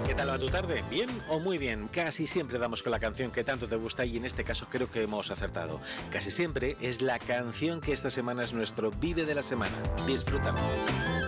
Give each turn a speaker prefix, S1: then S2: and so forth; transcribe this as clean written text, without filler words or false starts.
S1: ¿Qué tal va tu tarde? ¿Bien o muy bien? Casi siempre damos con la canción que tanto te gusta y en este caso creo que hemos acertado. Casi siempre es la canción que esta semana es nuestro Vive de la Semana. Disfrútalo.